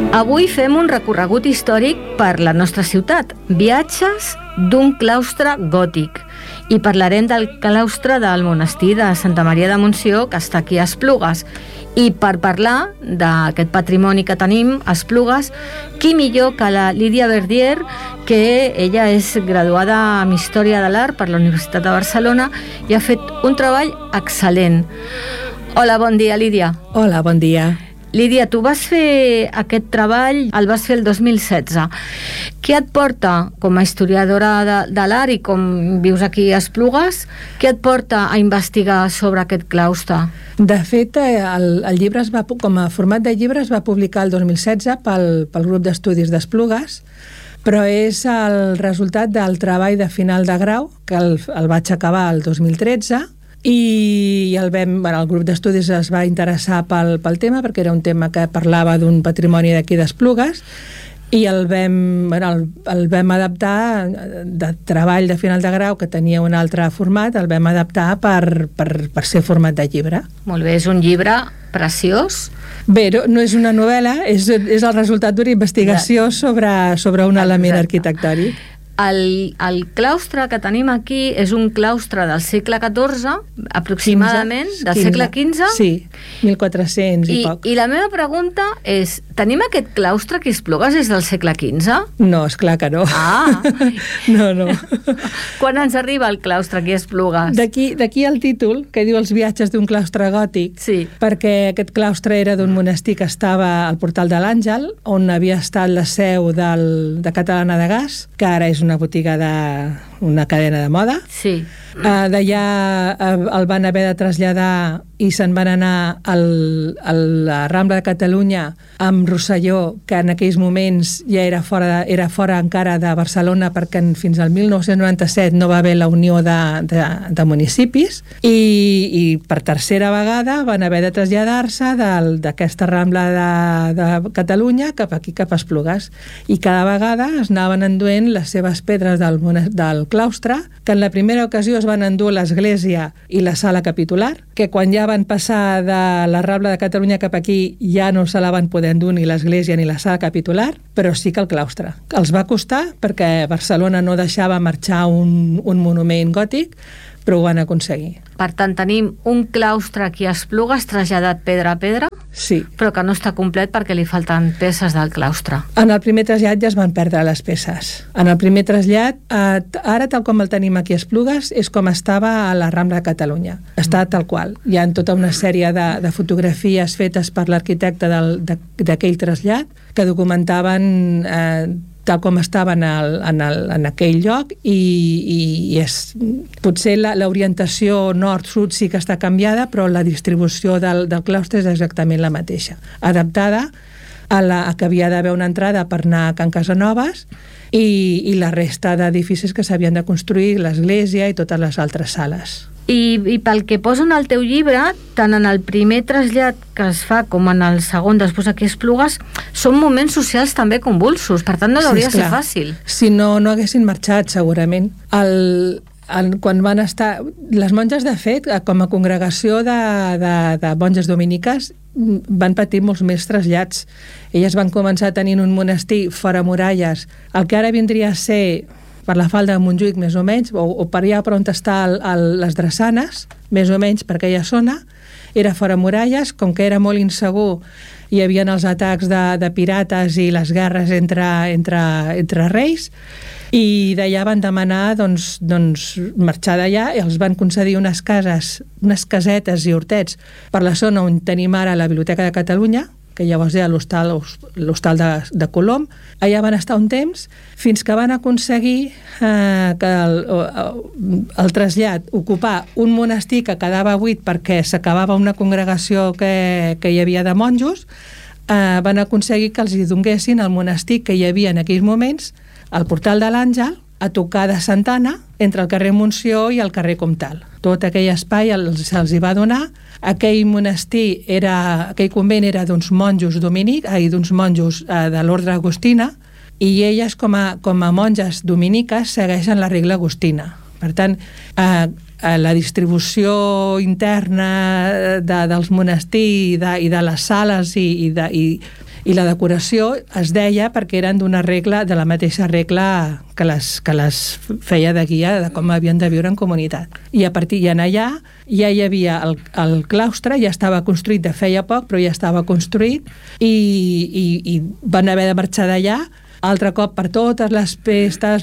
Avui fem un recorregut històric per la nostra ciutat, viatges d'un claustre gòtic, i parlarem del claustre del monestir de Santa Maria de Montsió, que està aquí a Esplugues. I per parlar d'aquest patrimoni que tenim a Esplugues, qui millor que la Lídia Verdier, que ella és graduada en Història de l'Art per la Universitat de Barcelona i ha fet un treball excel·lent. Hola, bon dia, Lídia. Hola, bon dia. Lídia, tu vas fer aquest treball, el vas fer el 2016. Què et porta, com a historiadora de l'art i com vius aquí a Esplugues, què et porta a investigar sobre aquest claustre? De fet, el llibre com a format de llibre es va publicar el 2016 pel grup d'estudis d'Esplugues, però és el resultat del treball de final de grau, que el vaig acabar el 2013, i el grup d'estudis es va interessar pel tema, perquè era un tema que parlava d'un patrimoni d'aquí d'Esplugues, i el vam adaptar de treball de final de grau, que tenia un altre format, el vam adaptar per ser format de llibre. Molt bé, és un llibre preciós. Bé, no és una novel·la, és el resultat d'una investigació sobre un element arquitectònic. El claustre que tenim aquí és un claustre del segle XIV, aproximadament, del segle XV. Sí, 1400 i poc. I la meva pregunta és, tenim aquest claustre que Esplugues és del segle XV? No, esclar que no. Ah! No. Quan ens arriba el claustre aquí a Esplugues? D'aquí el títol, que diu Els viatges d'un claustre gòtic, sí. Perquè aquest claustre era d'un monestir que estava al Portal de l'Àngel, on havia estat la seu de Catalana de Gas, que ara és una botiga d'una cadena de moda. Sí. D'allà el van haver de traslladar i se'n van anar a la Rambla de Catalunya amb Rosselló, que en aquells moments ja era fora encara de Barcelona, perquè fins al 1997 no va haver la unió de municipis, i per tercera vegada van haver de traslladar-se d'aquesta Rambla de Catalunya cap aquí, cap a Esplugues, i cada vegada es anaven enduent les seves pedres del claustre, que en la primera ocasió es van endur l'església i la sala capitular, que quan ja van passar de la Rambla de Catalunya cap aquí ja no se la van poder endur ni l'església ni la sala capitular, però sí que el claustre. Els va costar perquè Barcelona no deixava marxar un monument gòtic, però ho van aconseguir. Per tant, tenim un claustre aquí a Esplugues traslladat pedra a pedra, sí, però que no està complet perquè li falten peces del claustre. En el primer trasllat ja es van perdre les peces. En el primer trasllat, ara tal com el tenim aquí a Esplugues, és com estava a la Rambla de Catalunya. Està tal qual. Hi ha tota una sèrie de fotografies fetes per l'arquitecte d'aquell trasllat que documentaven tal com estaven en aquell lloc, i potser l'orientació nord-sud sí que està canviada, però la distribució del claustre és exactament la mateixa, adaptada a que havia d'haver una entrada per anar a Can Casanovas i la resta d'edificis que s'havien de construir, l'església i totes les altres sales. I pel que posen al teu llibre, tant en el primer trasllat que es fa com en el segon, després aquí a Esplugues, són moments socials també convulsos, per tant no hauria de ser fàcil. Si no haguessin marxat, segurament. Quan van estar... Les monges, de fet, com a congregació de monges dominiques, van patir molts més trasllats. Elles van començar tenint un monestir fora muralles, el que ara vindria a ser per la falda de Montjuïc, més o menys, o per allà per on està les Drassanes, més o menys per aquella zona, era fora muralles, com que era molt insegur, hi havia els atacs de pirates i les guerres entre reis, i d'allà van demanar marxar d'allà, i els van concedir unes cases, unes casetes i hortets per la zona on tenim ara la Biblioteca de Catalunya, que llavors era l'hostal de Colom. Allà van estar un temps, fins que van aconseguir que el trasllat, ocupar un monestir que quedava buit perquè s'acabava una congregació que hi havia de monjos, van aconseguir que els hi donguessin el monestir que hi havia en aquells moments, al Portal de l'Àngel, a tocar de Santana, entre el carrer Montsió i el carrer Comtal. Tot aquell espai se'ls hi va donar. Aquell monestir aquell convent era d'uns monjos d'uns monjos de l'ordre agustina, i elles com a monges dominiques segueixen la regla agustina. Per tant, la distribució interna dels monestirs i de les sales i I la decoració es deia perquè eren d'una regla, de la mateixa regla que les feia de guia de com havien de viure en comunitat. I a partir d'allà ja hi havia el claustre, ja estava construït de feia poc, però ja estava construït i van haver de marxar d'allà. Altre cop, per totes les pestes,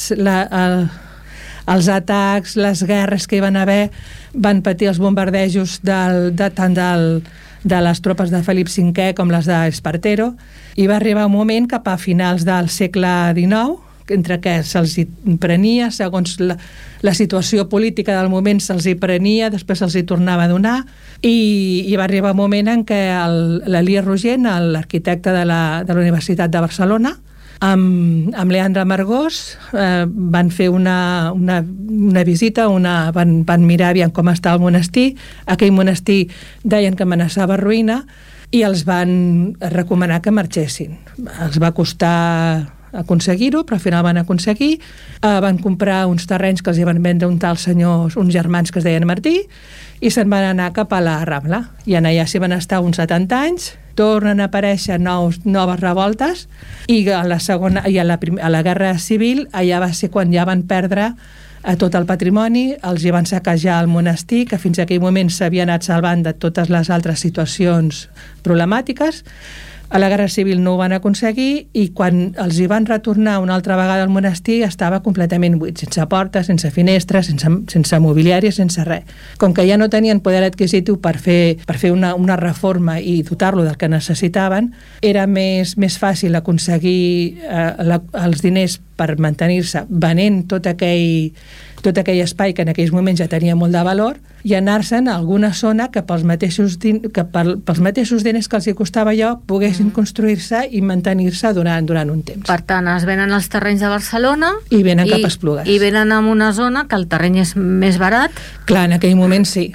els atacs, les guerres que hi van haver, van patir els bombardejos tant de les tropes de Felip V com les d'Espartero, i va arribar un moment cap a finals del segle XIX, entre què se'ls hi prenia, segons la situació política del moment se'ls hi prenia, després se'ls hi tornava a donar, i va arribar un moment en què l'Elies Rogent, l'arquitecte de la Universitat de Barcelona, amb Leandre Margós van fer una visita, van mirar aviam com estava el monestir. Aquell monestir deien que amenaçava ruïna i els van recomanar que marxessin. Els va costar aconseguir-ho, però al final van aconseguir. Van comprar uns terrenys que els hi van vendre uns germans que es deien Martí, i se'n van anar cap a la Rambla. I allà s'hi van estar uns 70 anys, tornen a aparèixer noves revoltes, i a la Guerra Civil allà va ser quan ja van perdre tot el patrimoni, els hi van saquejar el monestir, que fins a aquell moment s'havia anat salvant de totes les altres situacions problemàtiques. A la Guerra Civil no ho van aconseguir, i quan els hi van retornar una altra vegada al monestir estava completament buit, sense portes, sense finestres, sense mobiliari, sense res. Com que ja no tenien poder adquisitiu per fer una reforma i dotar-lo del que necessitaven, era més fàcil aconseguir els diners per mantenir-se venent tot aquell espai que en aquells moments ja tenia molt de valor, i anar-se'n a alguna zona que pels mateixos diners que els hi costava allò poguessin construir-se i mantenir-se durant un temps. Per tant, es venen als terrenys de Barcelona i venen cap a Esplugues. I venen a una zona que el terreny és més barat. Clar, en aquell moment sí.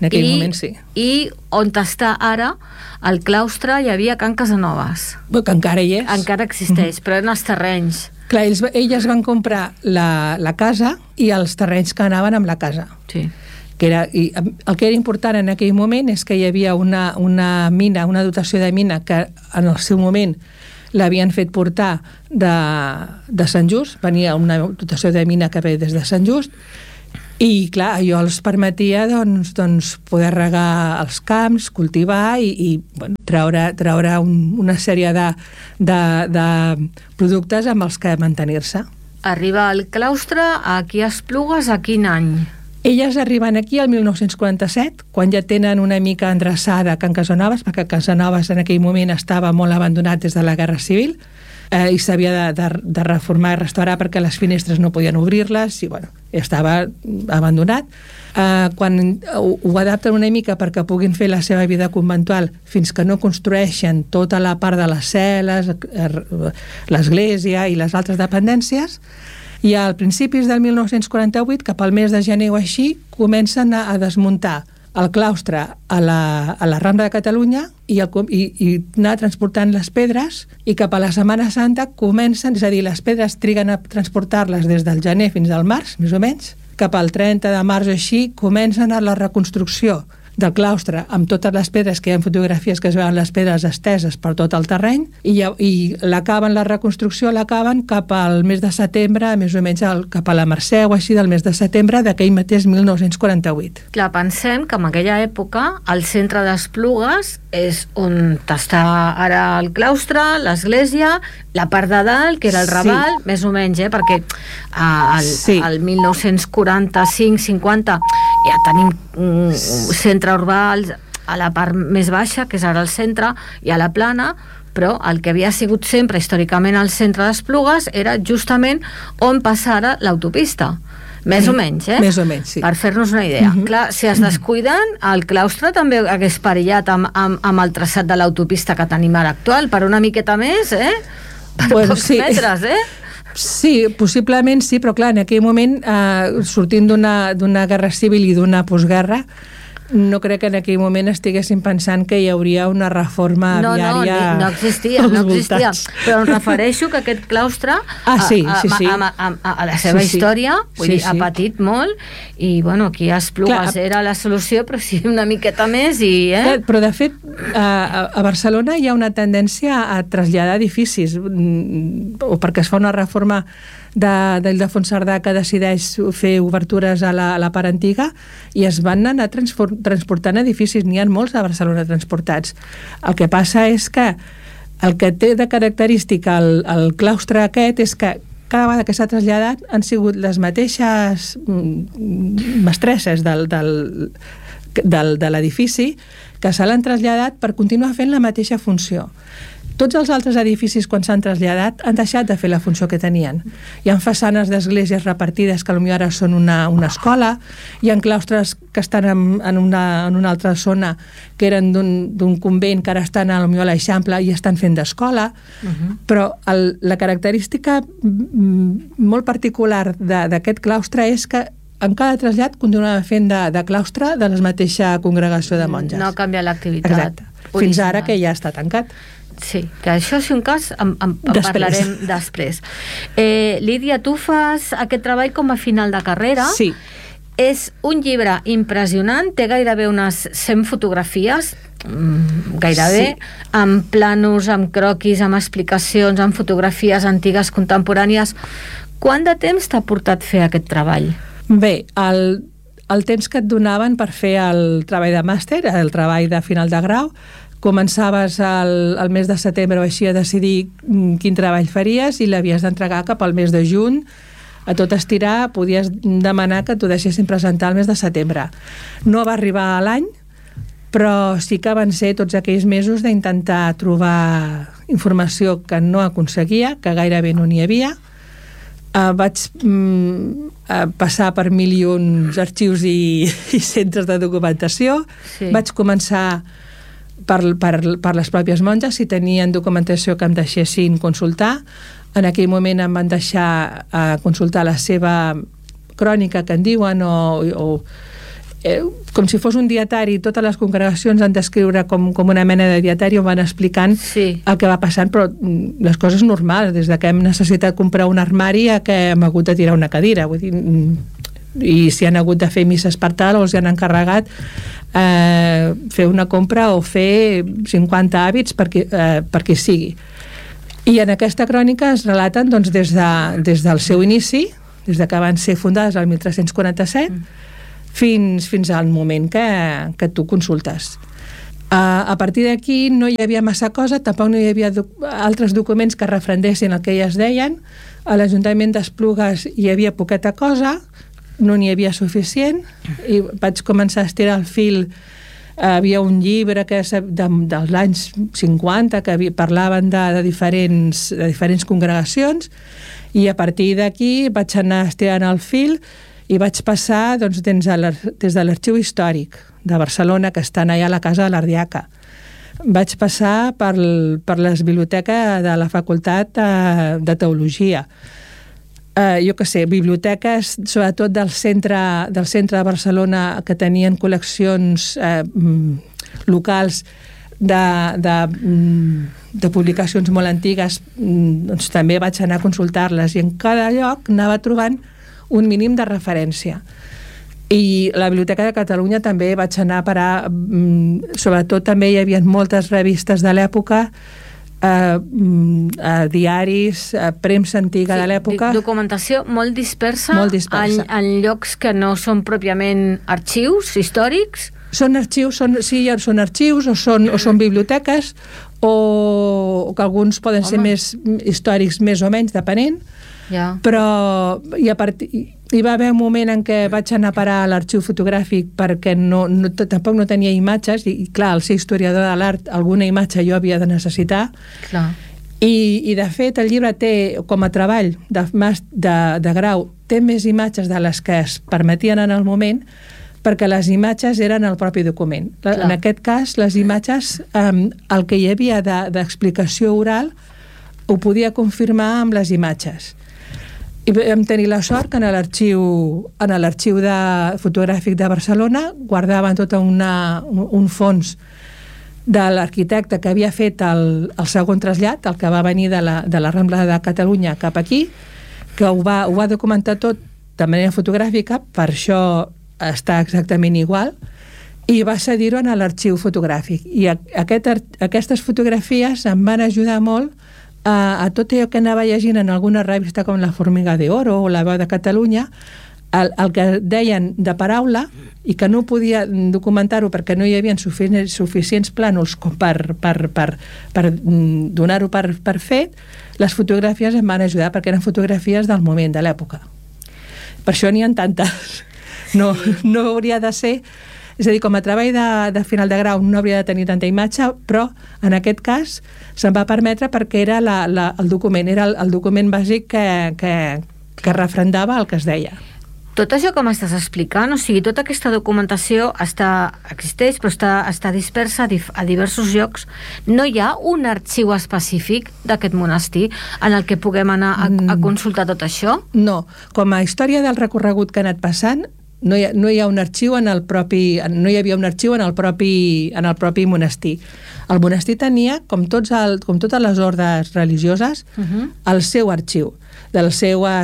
I on està ara el claustre hi havia Can Casanovas. Que encara hi és. Encara existeix, però en els terrenys. Clar, elles van comprar la casa i els terrenys que anaven amb la casa. Sí. I el que era important en aquell moment és que hi havia una mina, una dotació de mina que en el seu moment l'havien fet portar de Sant Just, venia una dotació de mina que ve des de Sant Just, i clar, allò els permetia doncs, poder regar els camps, cultivar i treure una sèrie de productes amb els que mantenir-se. Arriba al claustre aquí a Esplugues a quin any? Elles arriben aquí el 1947, quan ja tenen una mica endreçada Can Casanovas, perquè Casanovas en aquell moment estava molt abandonat des de la Guerra Civil, i s'havia de reformar i restaurar perquè les finestres no podien obrir-les, i estava abandonat. Quan ho adapten una mica perquè puguin fer la seva vida conventual fins que no construeixen tota la part de les cel·les, l'església i les altres dependències, i al principis del 1948, cap al mes de gener o així, comencen a desmuntar el claustre a la Rambla de Catalunya i anar transportant les pedres, i cap a la Setmana Santa comencen, és a dir, les pedres triguen a transportar-les des del gener fins al març, més o menys, cap al 30 de març o així, comencen a la reconstrucció del claustre, amb totes les pedres, que hi ha fotografies que es veuen les pedres esteses per tot el terreny, i la reconstrucció l'acaben cap al mes de setembre, més o menys cap a la Mercè o així del mes de setembre d'aquell mateix 1948. Clar, pensem que en aquella època el centre d'Esplugues és on està ara el claustre, l'església, la part de dalt, que era el Raval, més o menys, perquè al 1945-50 ja tenim un centre urbà a la part més baixa, que és ara el centre, i a la plana, però el que havia sigut sempre històricament el centre d'Esplugues era justament on passa ara l'autopista. Més o menys, Més o menys, sí. Per fer-nos una idea. Clar, si es descuiden, el claustre també hagués perillat amb el traçat de l'autopista que tenim ara actual, per una miqueta més, per pocs metres, Sí, possiblement sí, però clar, en aquell moment, sortint d'una guerra civil i d'una postguerra, no crec que en aquell moment estiguessin pensant que hi hauria una reforma viària. No existia. Però em refereixo que aquest claustre a la seva història ha patit molt i bueno, aquí a Esplugues era la solució, però sí una miqueta més Però de fet a Barcelona hi ha una tendència a traslladar edificis o perquè es fa una reforma d'Ildefons Cerdà que decideix fer obertures a la part antiga i es van anar transportant edificis, n'hi ha molts a Barcelona transportats. El que passa és que el que té de característica el claustre aquest és que cada vegada que s'ha traslladat han sigut les mateixes mestresses de l'edifici que se l'han traslladat per continuar fent la mateixa funció. Tots els altres edificis, quan s'han traslladat, han deixat de fer la funció que tenien. Hi ha façanes d'esglésies repartides que potser ara són una escola, hi ha claustres que estan en una altra zona que eren d'un convent que ara estan potser a l'Eixample i estan fent d'escola, però la característica molt particular d'aquest claustre és que en cada trasllat continuava fent de claustre de la mateixa congregació de monges. No canvia l'activitat. Exacte. Fins ara que ja està tancat. Sí, que això si un cas en parlarem després. Lídia, tu fas aquest treball com a final de carrera. Sí. És un llibre impressionant, té gairebé unes 100 fotografies, gairebé, amb plànols, amb croquis, amb explicacions, amb fotografies antigues, contemporànies. Quant de temps t'ha portat fer aquest treball? Bé, el temps que et donaven per fer el treball de màster, el treball de final de grau, començaves al mes de setembre o així a decidir quin treball faries i l'havies d'entregar cap al mes de juny. A tot estirar podies demanar que t'ho deixessin presentar el mes de setembre. No va arribar a l'any, però sí que van ser tots aquells mesos d'intentar trobar informació que no aconseguia, que gairebé no n'hi havia. Vaig passar per milions arxius i centres de documentació. Sí. Vaig començar per les pròpies monges, si tenien documentació que em deixessin consultar. En aquell moment em van deixar consultar la seva crònica, que en diuen, com si fos un dietari. Totes les congregacions han d'escriure com una mena de dietari on van explicant el que va passant, però les coses normals, des de que hem necessitat comprar un armari a que hem hagut de tirar una cadira, vull dir, i si han hagut de fer misses per tal o els han encarregat fer una compra o fer 50 hàbits per qui sigui. I en aquesta crònica es relaten doncs, des del seu inici, des de que van ser fundades el 1347 fins al moment que tu consultes. A partir d'aquí no hi havia massa cosa, tampoc no hi havia altres documents que referendessin el que elles deien. A l'Ajuntament d'Esplugues hi havia poqueta cosa, no n'hi havia suficient, i vaig començar a estirar el fil. Havia un llibre dels anys 50 que parlaven de diferents congregacions, i a partir d'aquí vaig anar estirant el fil i vaig passar des de l'Arxiu Històric de Barcelona, que estan allà a la Casa de l'Ardiaca. Vaig passar per les biblioteques de la Facultat de Teologia. Jo què sé, biblioteques, sobretot del centre de Barcelona, que tenien col·leccions locals de publicacions molt antigues, doncs també vaig anar a consultar-les, i en cada lloc anava trobant un mínim de referència. I la Biblioteca de Catalunya també vaig anar a parar, sobretot també hi havia moltes revistes de l'època, diaris, premsa antiga de l'època. Documentació molt dispersa. En llocs que no són pròpiament arxius històrics. Són arxius, són arxius o són biblioteques, o que alguns poden ser més històrics, més o menys, depenent. Però hi va haver un moment en què vaig anar a parar a l'arxiu fotogràfic perquè tampoc no tenia imatges, i clar, al ser historiador de l'art alguna imatge jo havia de necessitar. I de fet el llibre té, com a treball de grau, té més imatges de les que es permetien en el moment, perquè les imatges eren el propi document. En aquest cas, les imatges, el que hi havia d'explicació oral ho podia confirmar amb les imatges. I vam tenir la sort que en l'arxiu fotogràfic de Barcelona guardaven tot un fons de l'arquitecte que havia fet el segon trasllat, el que va venir de la Rambla de Catalunya cap aquí, que ho va documentar tot de manera fotogràfica, per això està exactament igual, i va cedir-ho en l'arxiu fotogràfic. I aquestes fotografies em van ajudar molt a tot allò que anava llegint en alguna revista com La Formiga de Oro o La Veu de Catalunya, el que deien de paraula i que no podia documentar-ho perquè no hi havia suficients plànols com per donar-ho per fet. Les fotografies em van ajudar perquè eren fotografies del moment, de l'època. Per això n'hi ha tantes. No hauria de ser... És a dir, com a treball de final de grau no hauria de tenir tanta imatge, però en aquest cas se'm va permetre perquè era el document, era el document bàsic que refrendava el que es deia. Tot això que m'estàs explicant, o sigui, tota aquesta documentació existeix, però està dispersa a diversos llocs. No hi ha un arxiu específic d'aquest monestir en el que puguem anar a consultar tot això? No, com a història del recorregut que ha anat passant, no hi ha un arxiu no hi havia un arxiu en el propi monestir. El monestir tenia, com totes les ordes religioses, el seu arxiu dels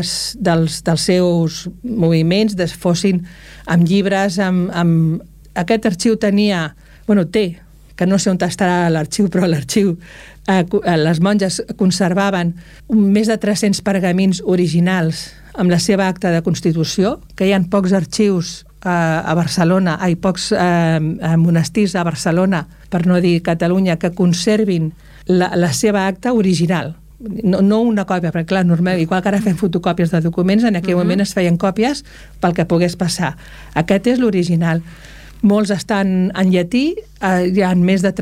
seus moviments, fossin amb llibres, aquest arxiu tenia, té, que no sé on estarà l'arxiu, però l'arxiu, les monges conservaven més de 300 pergamins originals amb la seva acta de constitució, que hi ha pocs arxius a Barcelona, pocs monestirs a Barcelona, per no dir Catalunya, que conservin la seva acta original. No una còpia, perquè clar, normal, igual que ara fem fotocòpies de documents, en aquell moment es feien còpies pel que pogués passar. Aquest és l'original. Molts estan en llatí, hi ha més de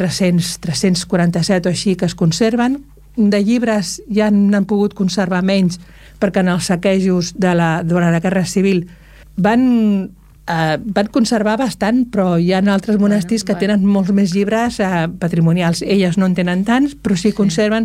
347 o així que es conserven. De llibres ja n'han pogut conservar menys, perquè en els saquejos durant la Guerra Civil van conservar bastant, però hi ha altres monestirs que tenen molts més llibres patrimonials. Elles no en tenen tants, però sí conserven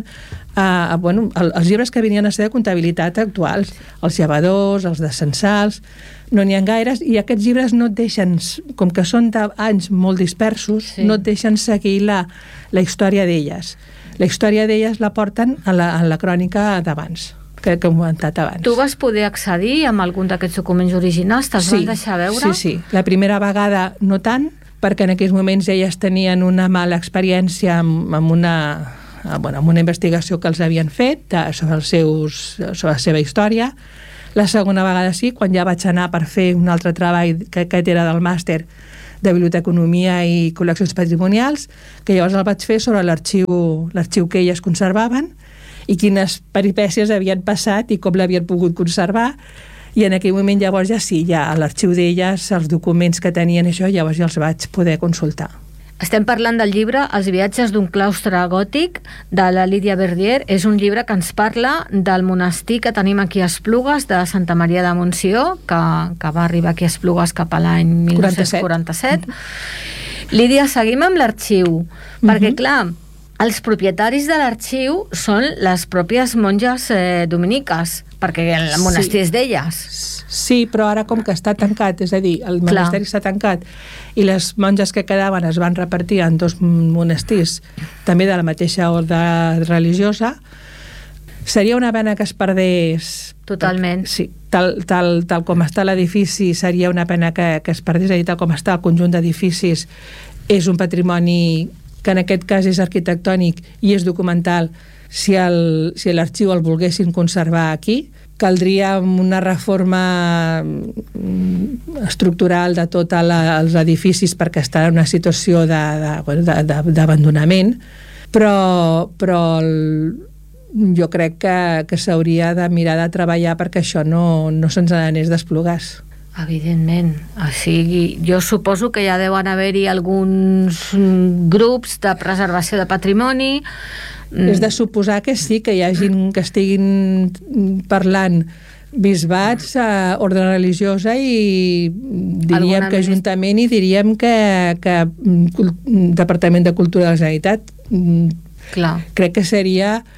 els llibres que venien a ser de comptabilitat actuals, els llevadors, els de censals, no n'hi ha gaires, i aquests llibres no et deixen, com que són d'anys molt dispersos, no et deixen seguir la història d'elles. La història d'elles la porten a la crònica d'abans, que he comentat abans. Tu vas poder accedir amb algun d'aquests documents originals? Te'ls van deixar veure? Sí. La primera vegada no tant, perquè en aquells moments elles tenien una mala experiència amb una investigació que els havien fet sobre la seva història. La segona vegada sí, quan ja vaig anar per fer un altre treball que era del màster de Biblioteconomia i Col·leccions Patrimonials, que llavors el vaig fer sobre l'arxiu que elles conservaven i quines peripècies havien passat i com l'havien pogut conservar, i en aquell moment llavors ja a l'arxiu d'elles, els documents que tenien això, llavors ja els vaig poder consultar. Estem parlant del llibre Els viatges d'un claustre gòtic, de la Lídia Verdier. És un llibre que ens parla del monestir que tenim aquí a Esplugues, de Santa Maria de Montsió, que va arribar aquí a Esplugues cap a l'any 1947. Lídia, seguim amb l'arxiu, perquè clar, els propietaris de l'arxiu són les pròpies monges dominiques, perquè el monestir és d'elles. Sí, però ara com que està tancat, és a dir, el monasteri està tancat i les monges que quedaven es van repartir en 2 monestirs, també de la mateixa ordre religiosa, seria una pena que es perdés... Totalment. Sí, tal com està l'edifici seria una pena que es perdés, és a dir, tal com està el conjunt d'edificis, és un patrimoni que en aquest cas és arquitectònic i és documental. Si l'arxiu el volguessin conservar aquí, caldria una reforma estructural de tots els edificis perquè està en una situació d'abandonament, però jo crec que s'hauria de mirar de treballar perquè això no se'ns n'anés d'Esplugues. Evidentment. O sigui, jo suposo que ja deuen haver-hi alguns grups de preservació de patrimoni. És de suposar que sí, que hi hagi que estiguin parlant bisbats, ordre religiosa i diríem que Ajuntament i diríem que Departament de Cultura de la Generalitat. Clar. Crec que seria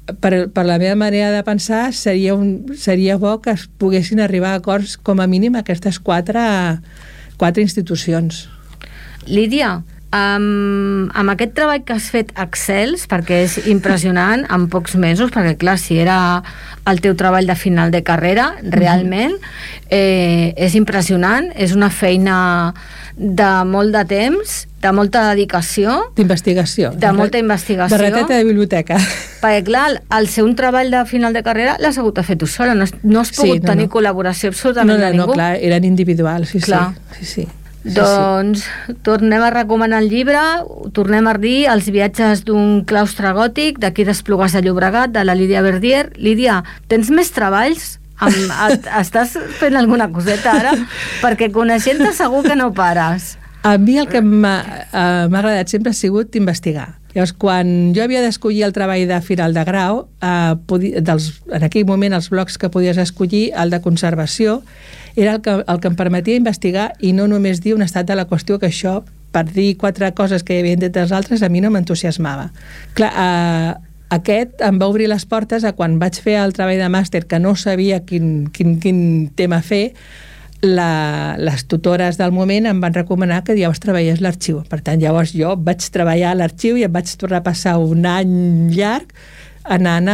per la meva manera de pensar, seria bo que es poguessin arribar a acords com a mínim aquestes quatre institucions. Lídia, amb aquest treball que has fet Excels, perquè és impressionant en pocs mesos, perquè clar, si era el teu treball de final de carrera, realment és impressionant, és una feina de molt de temps, de molta dedicació, d'investigació, de molta investigació, de rateta de biblioteca, perquè clar, el seu treball de final de carrera l'has hagut de fer tu sola, no has pogut tenir col·laboració absolutament de ningú. No, clar, eren individuals, sí. Doncs tornem a recomanar el llibre, tornem a dir Els viatges d'un claustre gòtic, d'aquí d'Esplugues de Llobregat, de la Lídia Verdier. Lídia, tens més treballs? Estàs fent alguna coseta ara? Perquè coneixent-te segur que no pares. A mi el que m'ha agradat sempre ha sigut investigar. Llavors, quan jo havia d'escollir el treball de final de grau, en aquell moment els blocs que podies escollir, el de conservació, era el que em permetia investigar i no només dir un estat de la qüestió, que això, per dir 4 coses que hi havia dit dels altres, a mi no m'entusiasmava. Clar, aquest em va obrir les portes a quan vaig fer el treball de màster, que no sabia quin tema fer, les tutores del moment em van recomanar que llavors treballés l'arxiu. Per tant, llavors jo vaig treballar a l'arxiu i em vaig tornar a passar un any llarg anant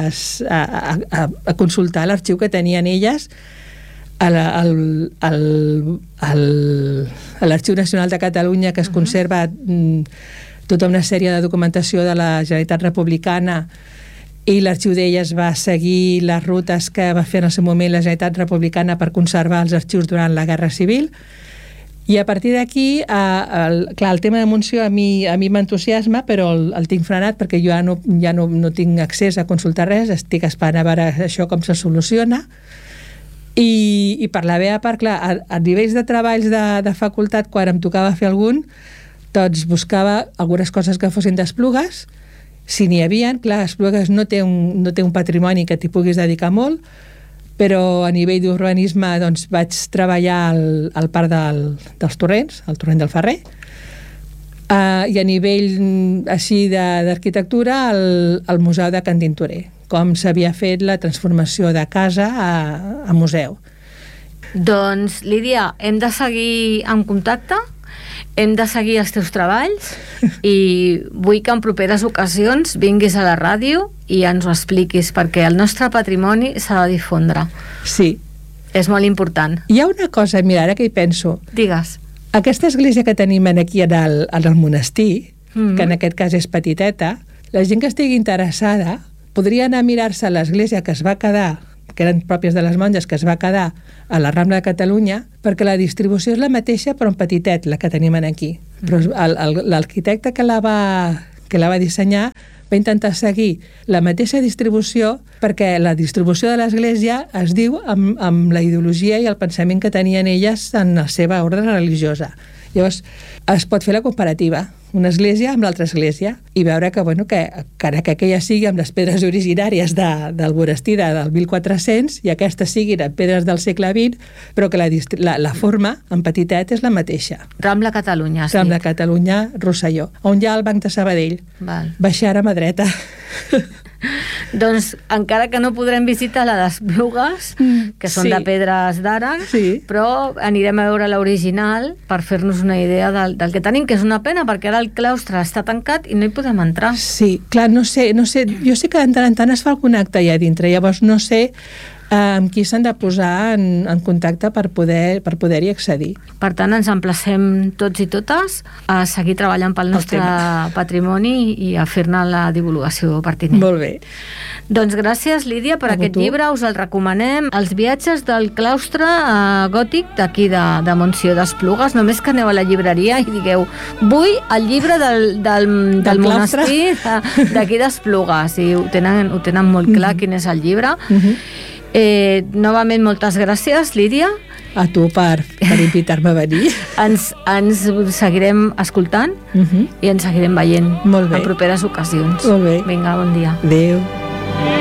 a consultar l'arxiu que tenien elles a l'Arxiu Nacional de Catalunya, que es conserva tota una sèrie de documentació de la Generalitat Republicana, i l'arxiu d'elles va seguir les rutes que va fer en el seu moment la Generalitat Republicana per conservar els arxius durant la Guerra Civil. I a partir d'aquí, clar, el tema de Montsió a mi m'entusiasma, però el tinc frenat perquè jo ja no tinc accés a consultar res, estic esperant a veure això com se soluciona. I per la meva part, clar, a nivells de treballs de facultat, quan em tocava fer algun, doncs buscava algunes coses que fossin d'Esplugues. Si n'hi havia, clar, Esplugues no té un patrimoni que t'hi puguis dedicar molt, però a nivell d'urbanisme doncs, vaig treballar al parc dels Torrents, al Torrent del Ferrer, i a nivell així d'arquitectura al Museu de Can Tintorer, com s'havia fet la transformació de casa a museu. Doncs, Lídia, hem de seguir en contacte, hem de seguir els teus treballs i vull que en properes ocasions vinguis a la ràdio i ens ho expliquis, perquè el nostre patrimoni s'ha de difondre. Sí. És molt important. Hi ha una cosa, mira, ara que hi penso. Digues. Aquesta església que tenim aquí en el monestir, que en aquest cas és petiteta, la gent que estigui interessada podria anar a mirar-se l'església que es va quedar, que eren pròpies de les monges, que es va quedar a la Rambla de Catalunya, perquè la distribució és la mateixa però en petitet, la que tenim aquí. Però l'arquitecte que la va dissenyar va intentar seguir la mateixa distribució, perquè la distribució de l'església es diu amb la ideologia i el pensament que tenien elles en la seva ordre religiosa. Llavors, es pot fer la comparativa, una església amb l'altra església, i veure que aquella sigui amb les pedres originàries del monestir del 1400 i aquestes siguin amb pedres del segle XX, però que la forma, en petitet, és la mateixa. Rambla Catalunya. Rambla Catalunya, Rosselló, on hi ha el Banc de Sabadell. Val. Baixar a mà dreta. Doncs encara que no podrem visitar la d'Esplugues, que són de pedres d'ara, però anirem a veure l'original per fer-nos una idea del que tenim, que és una pena perquè ara el claustre està tancat i no hi podem entrar. Sí, clar, no sé, jo sé que de tant en tant es fa algun acte allà dintre, llavors no sé amb qui s'han de posar en contacte per poder-hi accedir. Per tant, ens emplacem tots i totes a seguir treballant pel nostre patrimoni i a fer-ne la divulgació pertinent. Molt bé. Doncs gràcies, Lídia, per aquest llibre. Us el recomanem. Els viatges del claustre gòtic d'aquí de Montsió d'Esplugues. Només que aneu a la llibreria i digueu vull el llibre del monestir d'aquí d'Esplugues. I ho tenen molt clar quin és el llibre. Novament, moltes gràcies, Lídia. A tu per invitar-me a venir. Ens seguirem escoltant i ens seguirem veient en properes ocasions. Molt bé. Vinga, bon dia. Adéu.